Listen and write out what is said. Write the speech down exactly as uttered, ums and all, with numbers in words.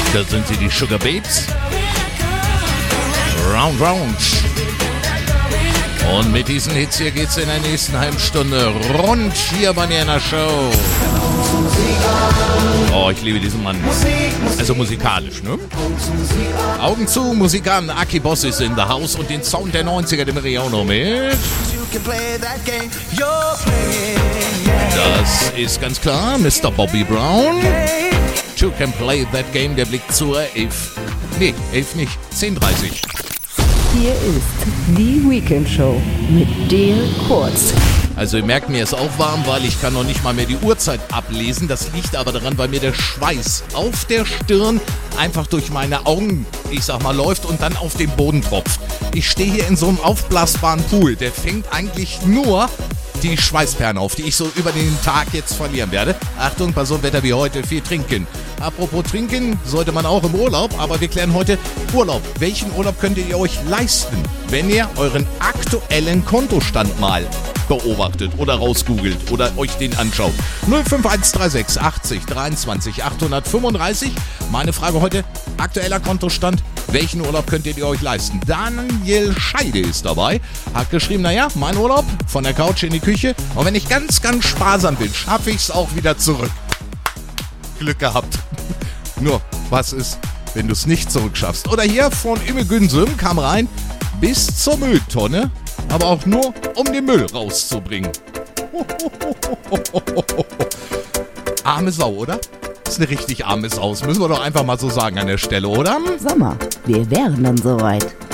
Da sind sie, die Sugar Babes. Round, round. Und mit diesen Hits hier geht's in der nächsten halben Stunde rund hier bei mir in der Show. Oh, ich liebe diesen Mann. Also musikalisch, ne? Augen zu, Musik an. Aki Boss ist in the house und den Sound der neunziger, den wir auch noch mit. Das ist ganz klar, Mister Bobby Brown. You can play that game, der Blick zur elf. Nee, elf nicht, zehn Uhr dreißig. Hier ist die Weekend Show mit Dale Kurz. Also ihr merkt, mir ist auch warm, weil ich kann noch nicht mal mehr die Uhrzeit ablesen. Das liegt aber daran, weil mir der Schweiß auf der Stirn einfach durch meine Augen, ich sag mal, läuft und dann auf den Boden tropft. Ich stehe hier in so einem aufblasbaren Pool. Der fängt eigentlich nur die Schweißperlen auf, die ich so über den Tag jetzt verlieren werde. Achtung, bei so einem Wetter wie heute viel trinken. Apropos trinken, sollte man auch im Urlaub, aber wir klären heute Urlaub. Welchen Urlaub könntet ihr euch leisten, wenn ihr euren aktuellen Kontostand mal beobachtet oder rausgoogelt oder euch den anschaut? null fünf eins drei sechs achtzig dreiundzwanzig achthundertfünfunddreißig. Meine Frage heute, aktueller Kontostand, welchen Urlaub könntet ihr euch leisten? Daniel Scheide ist dabei, hat geschrieben, naja, mein Urlaub, von der Couch in die Küche. Und wenn ich ganz, ganz sparsam bin, schaffe ich es auch wieder zurück. Glück gehabt. Nur, was ist, wenn du es nicht zurückschaffst? Oder hier von Imme Günsum kam rein, bis zur Mülltonne, aber auch nur, um den Müll rauszubringen. Arme Sau, oder? Das ist eine richtig arme Sau. Das müssen wir doch einfach mal so sagen an der Stelle, oder? Sommer, wir wären dann soweit.